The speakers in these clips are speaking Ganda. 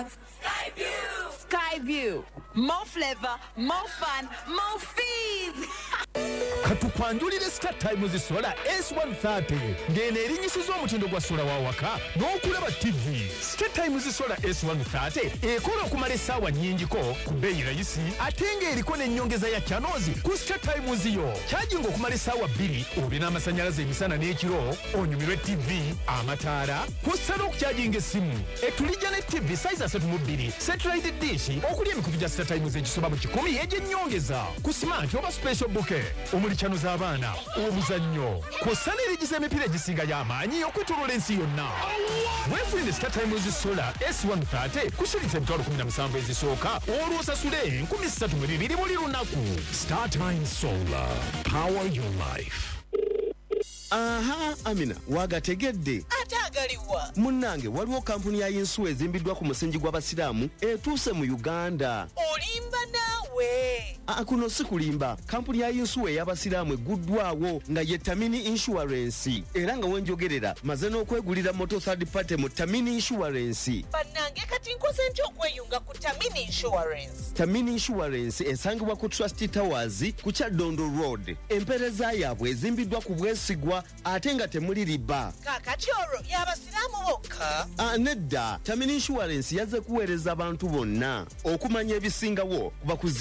Skyview. More flavor, more fun, more fees. Katukwanjulire Star Times Solar S130 ngene erinyisiza omutindo gwa sola wa waka n'okulaba TV. Star Times Solar S130 ekola okumala essaawa nnyingiko ku bbeeyi rayisi ate ng'eriko n'ennyongeza ya channels ku Star Times yo. Charging okumala essaawa 2 obina amasannyalaze emisana n'ekiro onyumirwe TV, amataala, kw'ossa n'okucharginga essimu. Etulijja ne TV size 32 satellite dish okuli emikutu gya Star Times egisoba mu 10 egy'ennyongeza ku smart oba special bouquet omuli channel z'abaana obuzannyo kw'ossa n'erigiza emipiira egisinga y'amaanyi okwetooloola ensi yonna. Weefunire Star Times Solar S130 kusiritsa emitwalo 17 ezisooka olw'osasule 32,000 buli lunaku. Star Times Solar, power your life. Aha, Amina, wagategedde. Atagaliwa. Munnange waliwo kampuni ya Yinsuwa ezimbiddwa ku musingi gw'abasiraamu etuuse mu Uganda. Olimba naawe. Kuno si kulimba. Kampuni ya Yinsuwa ey'abasiraamu eguddwawo nga ye Tamini Insurance. Era nga wenjogerera maze n'okwegulira moto third party mu Tamini Insurance. Bannange kati nkoze ntya okweyunga ku Tamini Insurance? Tamini Insurance esangibwa ku Trust Towers ku Kyaddondo Road. Empeereza yaabwe ezimbiddwa ku bwesigwa ate nga temuli riba. Kaakati olwo y'abasiraamu bokka? Nedda, Tamini Insurance yazze kuweereza abantu bonna. Okumanya ebisingawo kuba ku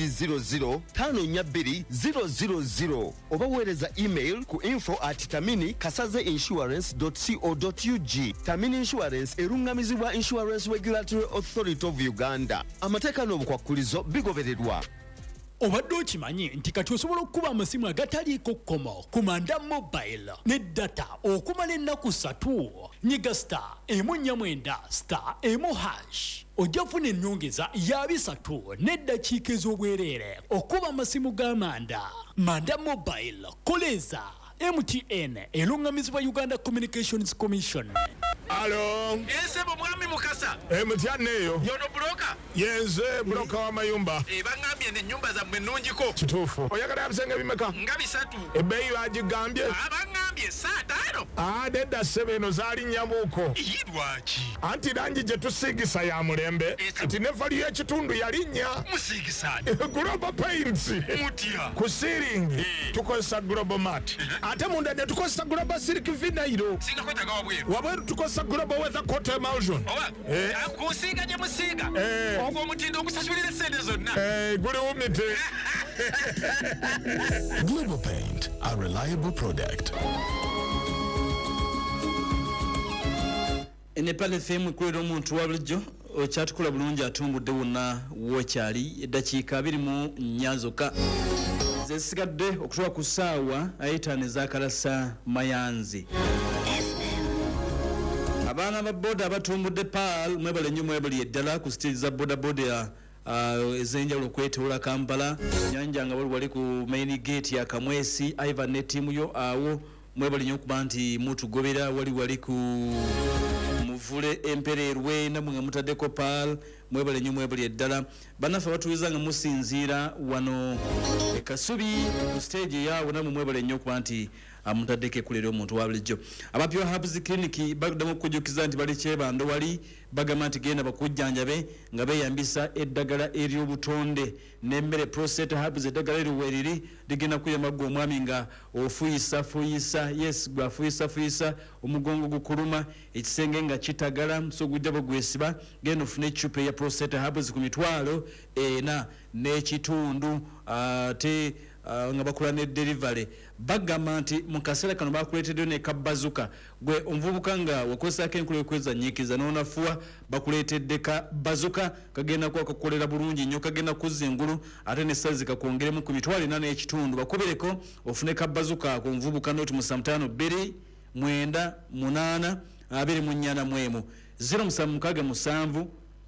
0200542000 oba weereza email ku info@taminikasaze-insurance.co.ug. Tamini Insurance erungamizibwa Insurance Regulatory Authority of Uganda. Amateeka n'obukwakkulizo bigobererwa. Obadde okimanyi nti kati osobola okukuba amasimu agataliiko kkomo ku Manda Mobile ne data okumala ennaku 3. Nyiga *149*1#. Ojja kufuna ennyongeza ya 3 n'eddakiika ez'obwereere okuba amasimu ga Manda Mobile. Koleza MTN erungamizibwa Uganda Communications Commission. Alo. Esebo mwami Mukasa. Mutyanne eyo. Yono broka. Yenze broka wa mayumba. Bangambye ne nyumba za mwenunjiko. Kituufu. Oyagala bisenge bimeka? Nga 3. Ebbeeyi bagigambye? Bangambye saa 5. Dedda ssebo eno zaali nnyabuuko. Yidwaki. Anti langi gye tusiigisa ya mulembe. Kati ne vali y'ekitundu yalinnya. Musiigisaani. Global Paints. Mutya. Ku ceiling tukozesa Global Mat. Ate munda ne tukozesa Global Silk Vinyl. Singa kwetaga wabweru. Wabweru tukozesa Global Weather Coat Emulsion. Kusinga gye musiiga. Ogwo omutindo okusasulira essente zonna. Guli wumite. Global Paint, a reliable product. Nepal FM kulera omuntu wa bulijjo okyatukula bulungi atumbudde wonna w'okyali eddakiika 24 zokka zesigadde okutuuka ku ssaawa 5 ez'akalasa mayanzi. Abaana ba boda abatumbudde Paal mwebale nnyo mwebali eddala ku stage za bodaboda ez'enjawulo okwetooloola Kampala Nyanja nga wali ku main gate ya Kamwesi Ivan ne ttiimu yo awo mwebali nnyo okuba nti mutugobera wali ku Muvule Empererwe namwe nga mutaddeko Paal mwebale nnyo mwebali eddala bannaffe batuwiza nga musinziira wano Kasubi ku stage yaabwe namwe mwebale nnyo okuba nti mutaddeko kulera omuntu wa bulijjo. Abapya Herbs Clinic bagdamu okujjukiza nti bali Kyebando wali bagamba nti genda bakujjanjabe nga beeyambisa eddagala ery'obutonde n'emmere Prostate Herbs eddagala eriweriri ligenda kuyamba gwe omwami nga ofuyisa yes gwafuyisa omugongo gukuluma ekisenge nga kitagala so gujja bwesiba genda ofune ecupa ya Prostate Herbs ku mitwalo 4 n'ekitundu ate nga bakola ne delivery bagamba nti mu kaseera kano bakuleetedde ne kabazuka gwe omuvubuka nga wakozesako enkulu y'okwezanyiikiza n'onafuwa bakuleetedde kabazuka kagenda kwakakolera bulungi nnyo kagenda kuzza engulu ate ne sazi kakwongeremu ku mitwalo 4 n'ekitundu bakubireko ofune kabazuka ako omuvubuka noti mu 52 9 8 24 076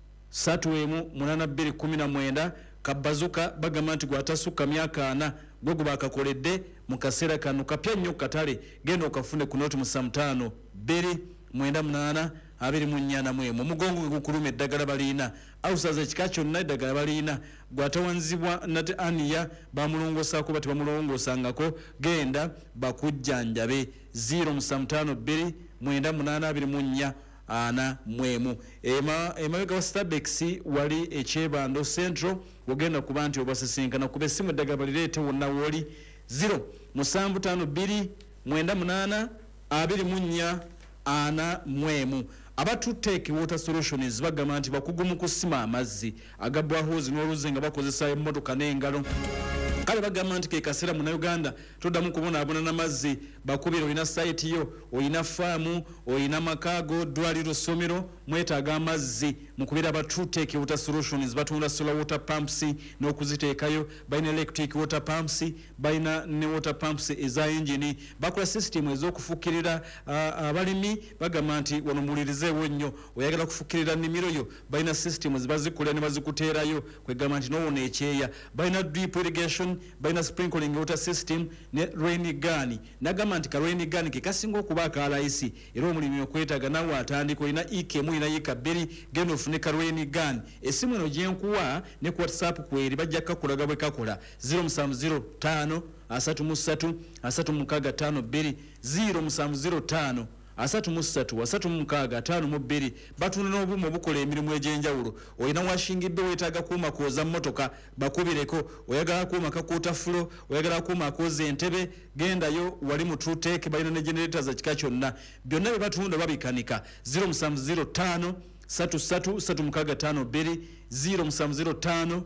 3 kabazuka bagamba nti gwatasukka myaka 4 gwe bakakoledde mu kaseera kano kapya nnyo katale genda okafune ku noti mu 55 2 8 omugongo gukuluma eddagala balina awusaza ekika kyonna eddagala balina gwatawanzibwa nate aniya bamulongosaako bati bamulongosangako genda bakujjanjabe 0 9 2 9 8 24 ana mwemu. Emabega wa Starbex wali ekyebando Central ogenda kuba nti obasisinkana kuba essimu eddagala lireete wonna woli 0752 98 24 ana mwemu. Abatu Take Water Solutions bagamba nti bakugu mu kusima amazzi agabwahozi n'oluze nga bakozesa emmotoka n'engalo. Kale bagamba nti ke kaseera mu Uganda toddamu kubonaabona n'amazzi bakubira olina site yo olina faamu olina makaago ddwaliro ssomero mwetaaga amazzi mukubira aba True Take Water Solutions batunda solar water pumps n'okuziteekayo balina electric water pumps balina ne water pumps eza engine bakola system ez'okufukirira abalimi bagamba nti wano mulirizeewo nnyo oyagala kufukirira nnimiro yo balina system ezibazikola ne bazikuteerayo kwegamba nti n'owona ekyeya balina drip irrigation balina sprinkling water system ne rain gun nagamba nti ka rain gun ke kasinga okuba akalaisi era omulimi okwetaaga nawe atandika olina ikemu olina yika bbiri genda ofune ka rain gun essimu eno gyenkuwa ne ku whatsapp kweri bajja kakulaga bwe kakola 0705 33 3652 0705 33652 batuna n'obumu obukola emirimu egy'enjawulo olina washingidde weetaaga kuuma kooza mmotoka bakubireko oyagala kuuma kakuuta fulo oyagala kuuma akooza entebe gendayo wali mu True Take balina ne generators za kika kyonna byonna bye batunda babikanika 0705 333652 0705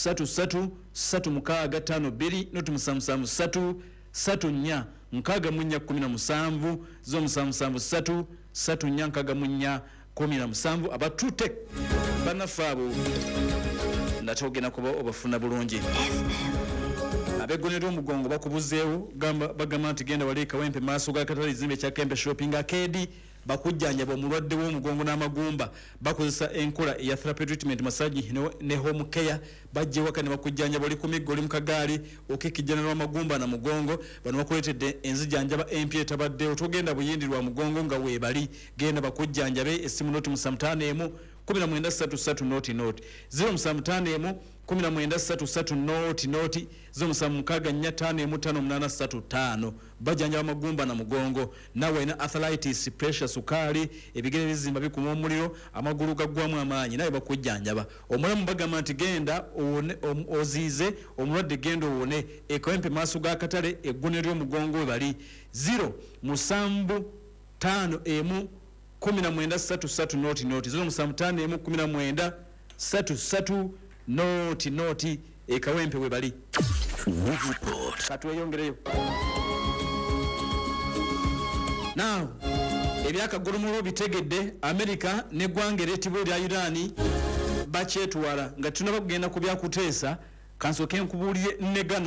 333652 n'otumusaamusaamu 3 nkaga munya 17 zo musamusamu 3 nkaga munya 17 aba True Take banafabo natogena kuba obafuna bulungi abegonero omugongo bakubuzeewo bagamba nti genda wali Kawempe maaso ga katale zimbe kya Kempe Shopping Arcade bakujjanja omulwadde w'omugongo n'amagumba bakozesa enkola ya therapy treatment massage ne home care bajje waka ne bakujjanja bali ku miggo oli mu kagaali okikijjana n'amagumba na mugongo bano bakuleetedde enzijanjaba empya etabaddewo togenda buyindirwa mugongo nga weebali genda bakujjanjabe essimu noti musamutaanemu 1933 noti 075 1933 noti 07645 bajjanja amagumba na mugongo nawe ina arthritis pressure sukali ebigere bizimba bikuma omuliro amagulu gaggwamu amaanyi nawe bakujjanjaba omulamu bagamba nti genda ozize omulwadde genda owone Kawempe maaso ga katale eggonero omugongo we bali 075 1933 noti 075 1933 noti Kawempe we bali katweyongereyo now ebyakagolomola bitegedde America ne gwanga ereetibwa lya Irani bakyetwala nga tunabagenda ku byakuteesa kansoke nkubuulire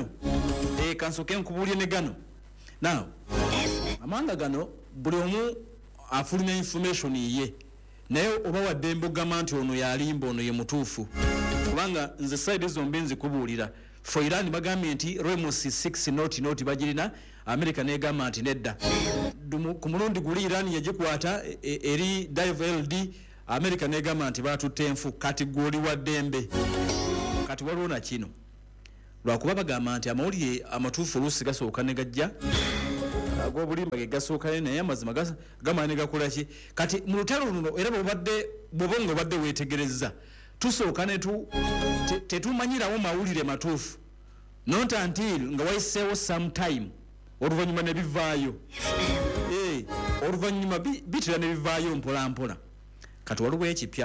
negano now amanga gano buli omu afulumya information ye naye oba wadde mbogamba nti ono yalimba ono ye mutuufu kubanga nze side zombi nzikubuulira for Iran bagambye nti Ramos 6 noti bagirina America negamba nti nedda ku mulundi guli Iran yagikwata eri Dive LD America negamba nti batutte enfu kati gwoli wa ddembe kati waliwo na kino lwakuba bagamba nti amawulire amatuufu oluusi gasooka ne gajja ag'obulimba ge gasooka naye amazima gamala ne gakola ki kati mu lutalo luno era bw'obonga obadde weetegereza tusooka tetumanyirawo mawulire matuufu not until nga wayiseewo sometime oluvannyuma ne bivaayo oluvannyuma bitera ne bivaayo mpolampola kati waliwo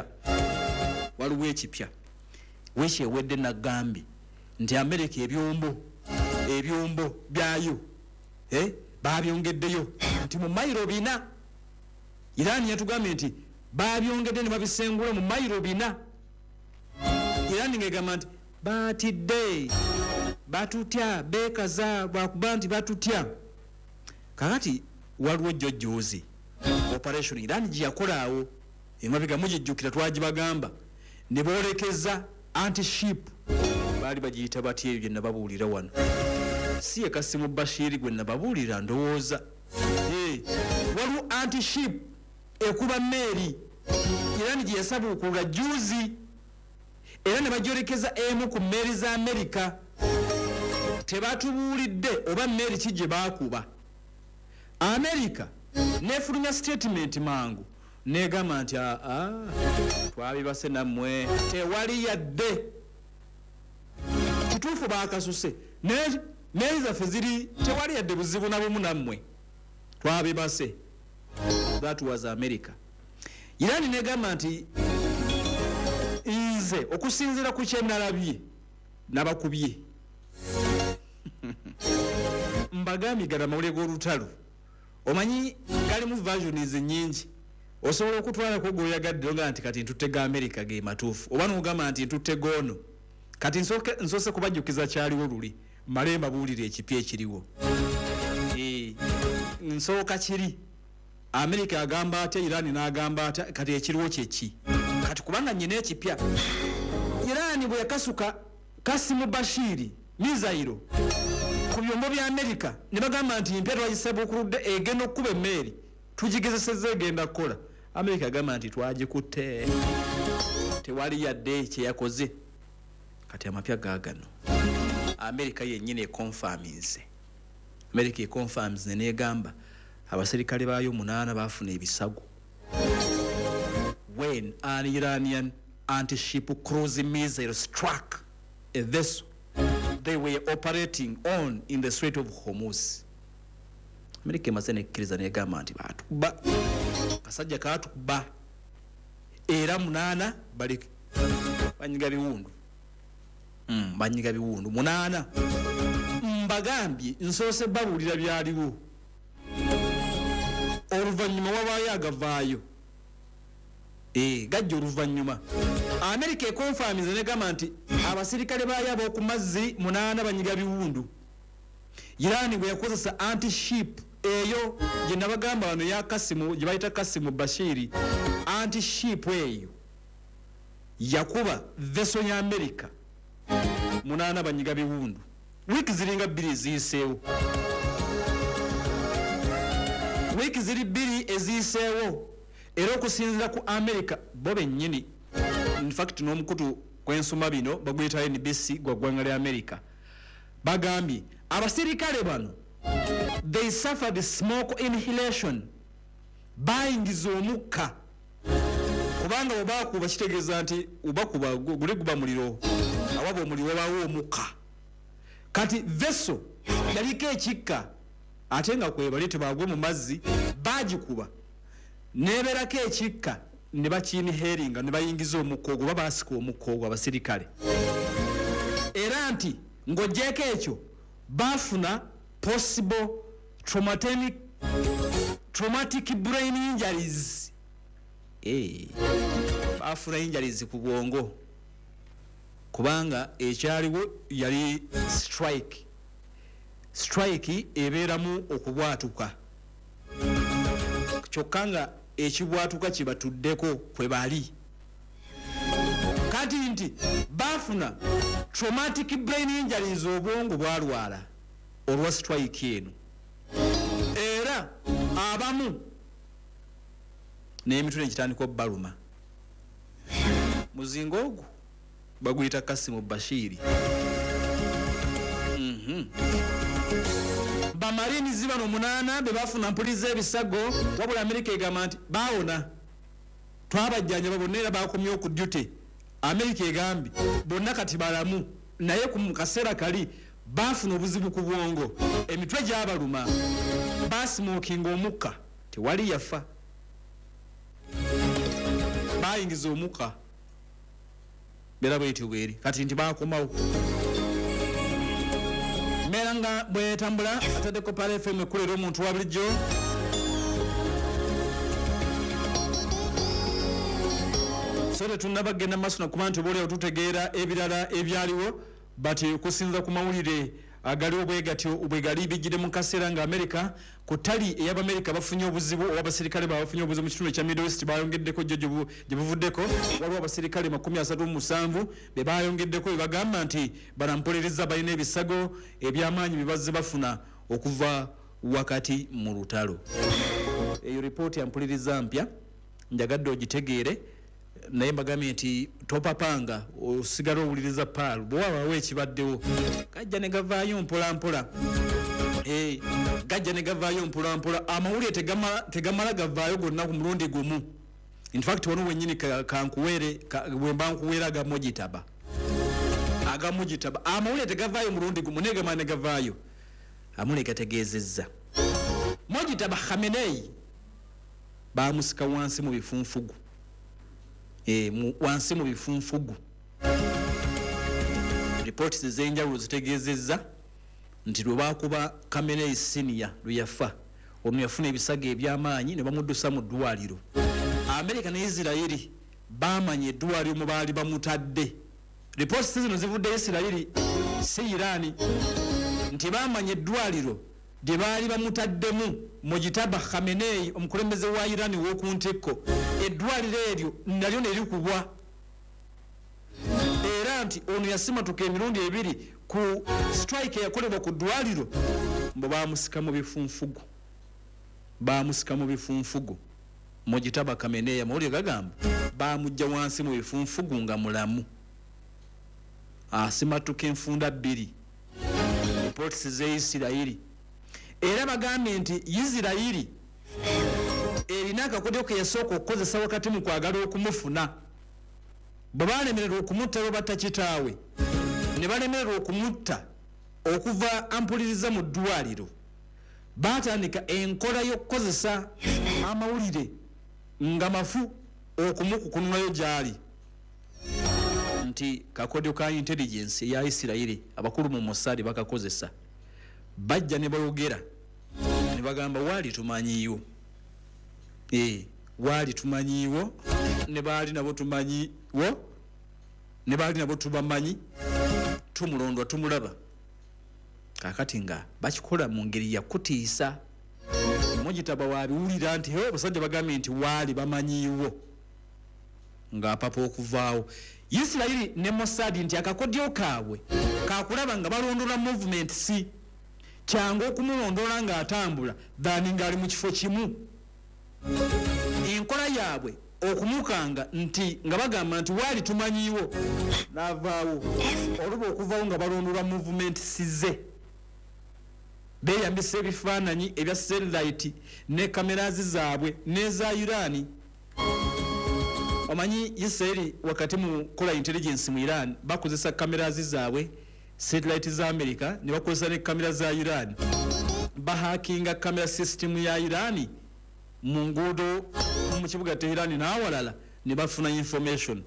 ekipya wekyewedde nagambye nti America ebyombo byayo babyongeddeyo nti mu mayiro 4 Iran yatugambye nti babyongedde ne babisengula mu mayiro 4 Iran ngegamba nti batidde batutya beekaza lwakuba nti batutya kakati waliwo jjojjoozi operation Iran gyeyakolaawo emabega mugijjukira twagibagamba ne boolekeza anti-ship baali bagiyita batya ebyo gye nababuulira wano si Kasimu Bashiri gwe nababuulira ndowooza waliwo anti-ship ekuba meeri Iran gye yasabuukulula juzi era ne bagyolekeza emu ku meeri za America tebatubuulidde oba meeri ki gye baakuba America nefulumya statement mangu negamba nti twabibase nammwe tewali yadde kituufu bakasuse nezaffe ziri tewali yadde buzibu nabumu nammwe twabibase. That was America. Irani negamba nti nze okusinziira ku kyenalabye nabakubye mbagambye gala mawulire g'olutalo omanyi galimu versions nyingi osobola okutwalako gweoyagadde oga nti kati ntutega America ge matuufu oba n'ogamba nti ntutte goono kati nsoose kubajjukiza kyaliwo luli male mbabuulire ekipya ekiriwo. Nsooka kiri America agamba ate Iran n'agamba ate kati ekiriwo kyeki kati kubanga nyina ekipya Iran bwe yakasuka Kasimu Bashiri mizairo ku byombo bya America ne bagamba nti empya twagisebuukuludde egenda okukuba emmeeri tugigezesezza egenda kukola. America agamba nti twagikutte tewali yadde kyeyakoze. Kati amapya gaagano America yennyini econfirminze. America econfirms negamba abaserikale baayo 8 baafuna ebisago when an Iranian anti-ship cruise missile struck a vessel they were operating on in the Strait of Hormuz. America emaze nekkiriza negamba nti baatukuba kasajja kaatukuba era 8 bali banyiga biwundu banyiga biwundu 8 mbagambye nsoose babuulira byaliwo oluvannyuma wabaayo agavaayo gajja oluvannyuma. America ekonfamize negamba nti abasirikale baayo ab'oku mazzi 8 banyiga biwundu. Iran bwe yakozesa anti-ship eyo gye nabagamba wano ya Kasimu gye bayita Kasimu Bashiri anti-ship eyo yakuba vessel ya America 8 banyiga biwundu. Wiiki ziringa 2 eziyiseewo wiiki ziri 2 eziyiseewo era okusinziira ku America bo bennyini in fact n'omukutu kwensoma bino baguyita NBC gwa ggwanga lya America bagambye abasirikale bano they suffered smoke inhalation bayingiza omukka kubanga obakuba kitegeeza nti obakuba guli guba muliro awaba omuliro wabaawo omukka. Kati vessel yaliko ekikka ate nga kwebali tebagwe mu mazzi bagikuba neberako ekikka ne bakiiniheringa ne bayingiza omukka ogwo babasika omukka ogwo abasirikale era nti ng'ogyeko ekyo bafuna possible traumatic brain injuries. Bafuna injuries ku bwongo kubanga ekyaliwo yali strike ebeeramu okubwatuka kyokka nga ekibwatuka kibatuddeko kwe bali kati nti bafuna traumatic brain injuries obwongo bwalwala olwa strike eno era abamu n'emitwe nekitandika obbaluma. Muzingo ogwo baguyita Kasimu Bashiri. Bamarinizi bano 8 be bafuna mpuliza ebisago wabula America egamba nti baawona twabajjanja bonna era bakomye ku duty. America egambye bonna kati balamu naye ku kaseera kali bafuna obuzibu ku bwongo emitwe gy'abaluma basmokinga omukka tewali yafa bayingiza omukka bera bwetyo bweri kati nti bakomawo. Mera nga bwetambula ataddeko Pale FM ekulera omuntu wa bulijjo so tunabagenda masuna kuba nti obaolyawo tutegeera ebirala ebyaliwo bati okusinza ku mawulire agaliwo bwe gali bijjire mu kaseera nga America ku ttali ey'Abamerika bafunye obuzibu oba abasirikale bafunye obuzibu mu kitundu ekya Middle East bayongeddeko gye buvuddeko waliwo abasirikale 37 be bayongeddeko be bagamba nti barampolereza balina ebisago eby'amaanyi bye bazze bafuna okuva wakati mu lutalo. Eyo ripooti ya mpuliriza mpya njagadde ogitegeere naye mbagambye nti topapanga osigala owuliriza Paul bwewabaawo ekibaddewo gajja ne gavaayo mpolampola gajja ne gavaayo mpolampola amawulire tegamala gavaayo gonna ku mulundi gumu in fact wano wenyini kankuwere wemba nkuwera agamugitaba amawulire tegavaayo mulundi gumunege mane gavaayo amule gategeezezza Mojitaba Khamenei bamusika wansi mu bifunfugu wansi mu bifunfugu reports zenjawulo zitegeezezza nti lwe bakuba Khamenei senior lwe yafa ono yafuna ebisago ebyamaanyi ne bamuddusa mu ddwaliro America ne Israeli bamanye eddwaliro mu baali bamutadde reports zino zivudde Israeli si Irani nti bamanye eddwaliro de baali bamutaddemu Mojitaba Khamenei omukulembeze wa Irani w'okuntikko eddwaliro eryo nalyo ne likubwa era nti ono yasimatuka emirundi ebiri ku strike yakolebwa ku ddwaliro mbo bamusika mu bifunfugu Mojitaba Khamenei amawulire gagamba bamujja wansi mu bifunfugu nga mulamu asimatuka enfunda bbiri reports ze Isiraeli era bagambye nti Isiraeli erina akakodyo ke yasooka okukozesa wakati mu kwagala okumufuna bwe balemererwa okumutta batakitaawe ne balemererwa okumutta okuva ampuliriza mu ddwaliro batandika enkola y'okukozesa amawulire nga mafu okumukukunayo gyali nti kakodyo ka intelligence ya Isiraeli abakulu mu Mossad bakakozesa bajja ne bayogera ne bagamba wali tumanyiyo wali tumanyiwo ne baali nabo tumanyiwo ne baali nabo tubamanyi tumulondwa tumulaba kakati nga bakikola mu ngeri ya kutiisa Mojitaba wabiwulira nti basajja bagambye nti wali bamanyiwo nga papa okuvaawo Isiraeli ne Mossad nti akakodyo kaabwe kakulaba nga balondola movement si kyangu okumulondola nga atambula dhani ngali mu kifo kimu enkola yaabwe okumukanga nti nga bagamba nti wali tumanyiwo navaawo oluba okuvaawo nga balondola movement size beyambisa ebifaananyi ebya satellite ne kamerazi zaabwe neza Irani omanyi Israeli wakati mu kola intelligence mu Iran bakozesa kamerazi zaabwe satellite za America ne bakozesa ne kamera za Iran bahakinga kamera system ya Iran mu nguudo mu kibuga Tehran n'awalala ne bafuna information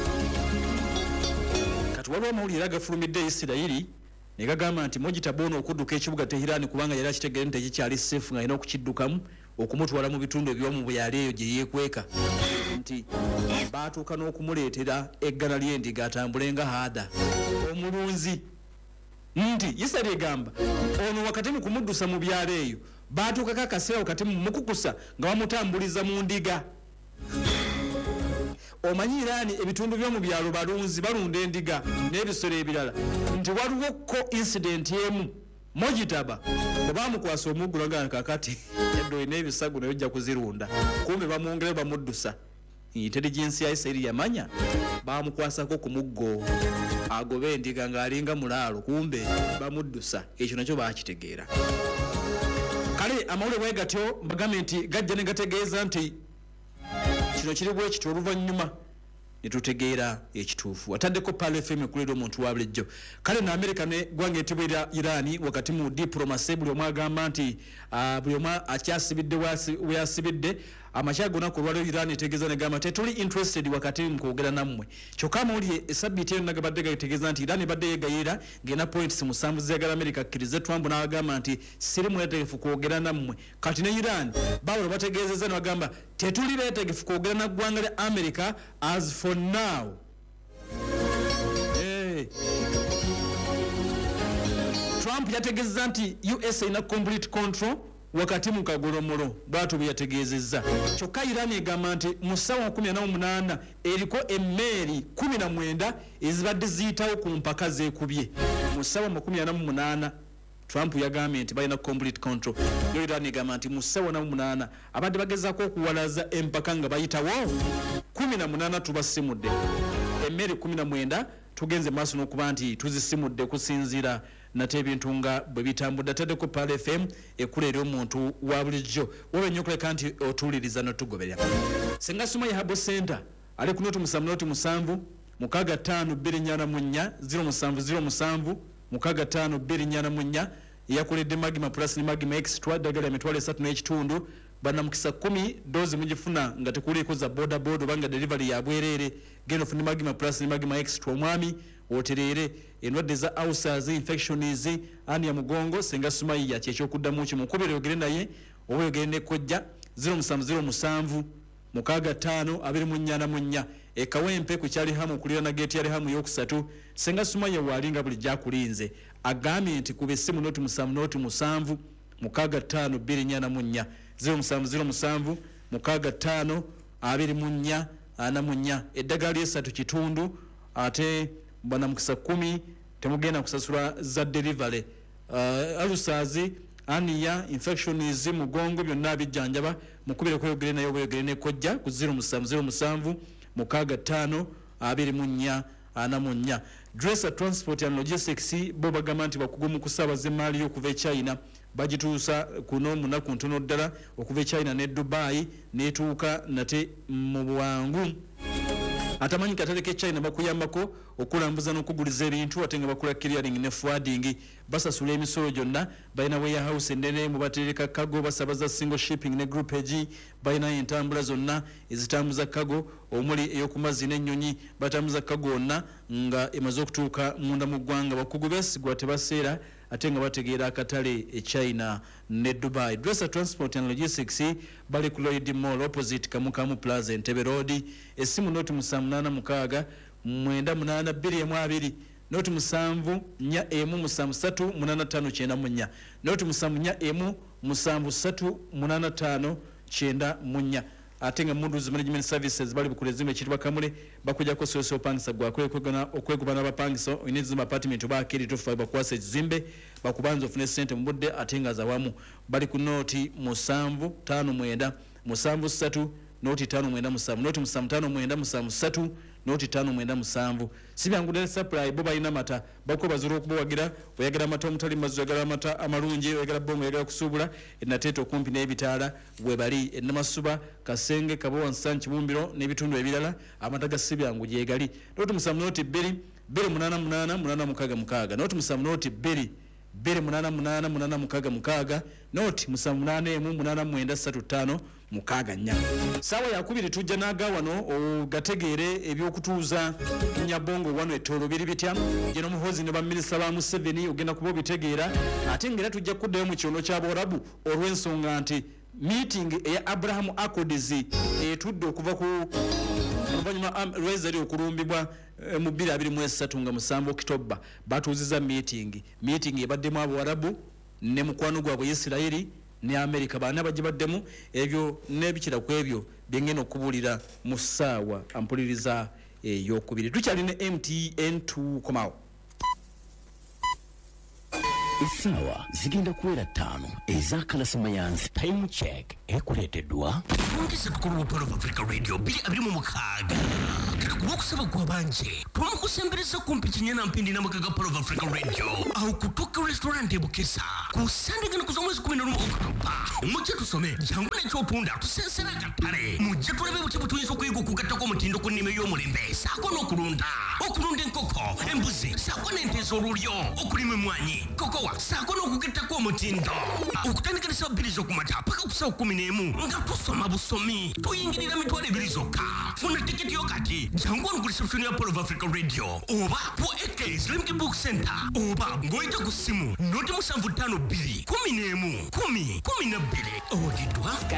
kati waliwo amawulire agafulumidde Isiraeli ne gagamba nti Mojitaba ono okudduka ekibuga Tehran kubanga yali akitegere nti tekikyali safe nga alina okukiddukamu okumutwala mu bitundu eby'omu buyali eyo gye yeekweka nti baatuuka n'okumuleetera eggana ly'endiga atambulenga haada omulunzi nti Isiraeli egamba ono wakati mu kumuddusa mu byalo eyo baatuukako akaseera wakati mu mukukusa nga bamutambuliza mu ndiga omanyi Irani ebitundu by'omu byalo balunzi balunda endiga n'ebisolo ebirala nti waliwo ko incident emu Mojitaba bwe bamukwasa omuggula nga kakati yaddoyi n'ebisago nayo ojja kuzirunda kumbe bamwongere bamuddusa intelligence ya Isiraeli yamanya bamukwasako ku muggo agobe endiga ng'alinga mulaalo kumbe bamuddusa ekyo nakyo baakitegeera kale amawulire bwe gatyo mbagambe nti gajja ne gategeeza nti kino kiri bwe kityo oluvannyuma ne tutegeera ekituufu ataddeko Pal FM ekulira omuntu wa bulijjo kale na America ne gwanga etibwera Irani wakati mu diplomacy buli omu agamba nti buli omu akyasibidde weyasibidde amakya gonna ku lwaliro Irani etegeeza negamba tetuli interested wakati mu kwogera nammwe kyokka amawulire esabbiiti eyo nagabadde gategeeza nti Irani badde yeegayira ng'ena points musanvu zeegala America akkirize Trump n'agamba nti siri mwetegefu kwogera nammwe kati ne Irani bawula bategeezezza ne bagamba tetuli beetegefu kwogera na ggwanga lya America as for now. Trump yategeeza nti USA ina complete control wakati mu kagolomolo bwatu byategeezezza kyokka Irani egamba nti mu ssaawa 18 eriko emmeeri 19 ezibadde ziyitawo ku mpaka zeekubye mu ssaawa 48 Trump yagambye nti balina complete control yo Irani egamba nti mu ssaawa 8 abadde bagezaako okuwalaza empaka nga bayitawo 18 tubasimudde emmeeri 19 tugenze maaso n'okuba nti tuzisimudde kusinziira nate ebintu nga bwe bitambudde ataddeko Pal FM ekulera omuntu wa bulijjo wowe nnyo okuleka nti otuwuliriza n'otugoberera Senga Sumaya Habo Center ali ku noti musanvu mukaga 5 284 0707 mukaga 5 284 yakoledde Magima Plus ni Magima Extra dagala emitwalo 3 n'ekitundu bana mukisa 10 dozi mujifuna nga tekuliko za boda banga delivery ya bwerere geno funi Magima Plus ni Magima Extra omwami oterere endwadde za ulcers infections ani ya mugongo Senga Sumaya kyekyo kuddamu ki mukubere ogere naye oyogere ne kojja 0707 mukaga 5 284 ekawempe ku kyali hamu kulira na gate yali hamu yokusatu Senga Sumaya walinga buli jakulinze agambye nti kubesimu noti musanvu mukaga 5 284 0707 mukaga 5 284 eddagali esatu kitundu ate bwana mukisa 10 temugenda kusasula za delivery alusazi aniya infections mugongo byonna bijjanjaba mukubire kweyogere nayo bweyogere ne kojja ku 0707 mukaga 5 284 Dresser Transport and Logistics bo bagamba nti bakugumu kusabaza emali y'okuva e China bagituusa kuno munaku ntono ddala okuva e China ne Dubai netuuka nate mu bwangu atamanyi kataleke China bakuyambako okulambuza n'okuguliza ebintu ate nga bakola clearing ne forwarding basasula emisolo gyonna balina warehouse endene mu batereka cargo basabaza single shipping ne group ag balina entambula zonna ezitambuza cargo omuli ey'okumazzi n'ennyonyi batambuza cargo onna nga emaze okutuuka munda mu ggwanga bakugu beesigwa tebaseera ate nga bategeera akatale e China ne Dubai. Dresser Transport and Logistics bali ku Lloyd Mall opposite Kamukamu Plaza Entebbe Road esimu noti 786 982 noti 7 nya emu 73 8594 noti 7 nya emu 73 8594 atenga Munduzi Management Services bali bukulezime kitwa Kamule bakujja ko soso pangisa gwa okwegubana bapangiso inizima apartment ba kiri to fiber kwase zimbe bakubanza ofune center mubudde atenga za wamu bali ku noti 759 73 noti 597 noti 559 noti 597 sibyangu supply boba ina mata bako bazuru okubawagira oyagala mata omutali mazu yagala mata amalungi oyagala bongo yagala kusubula enateto kumpi n'ebitaala webali enamasuba kasenge kabowa nsanchi bumbiro n'ebitundu ebirala amataga sibyangu jegali noti 7 noti 2 288 noti 7 noti 2 288 noti 788 mukaga nya sawa yakubiri tujja naga wano ogategeere ebyokutuuza nyabongo wano etolo biri bitya gino muhozi ne bamilisa ba Museveni ogenda kubo bitegeera ate ngera tujja kuddayo mu kyono kya Borabu olw'ensonga nti meeting eya Abraham Accords etudde okuva ku oluvanyuma lwezali okulumbibwa mu 2023 nga 7 October batuuziza meeting ebaddemu Abawarabu ne mukwano gwabwe Isiraeli ne America bana bajibaddemu ebyo nebikira ku ebyo byengeno okubulira mu ssaawa ampuliriza eyokubiri tukyali ne MTN2 komao Isawa zigenda kuwera 5 ezakala samayansi time check ekuleteddwa Ungise tukuru Pearl of Africa Radio bili abiri mu mukaga kakakuba okusaba kwa banje twamukusembereza kumpi kinyana mpindi na mukaga Pearl of Africa Radio au kutoka restaurant ebukesa kusandagana kuza mwezi 11 Oktoba mujje tusome jangu n'ekyotunda tusensera katale mujje tulebe buti butuyinza okuyiga okugattako omutindo ku nnime y'omulembe saako n'okulunda enkoko embuzi saako n'ente z'olulyo okulima emmwanyi kokowa saako n'okugettako omutindo okutandika ne ssaawa 2 z'okumata paka ku ssaawa 11 nga tusoma busomi tuyingirira mitwalo 2 zokka funa tiketi yo kati jangu ono ku reception ya Pearl of Africa Radio oba ku AK Islamic Book Center oba ng'oyita ku ssimu noti 752 11 10 12 ogiddwa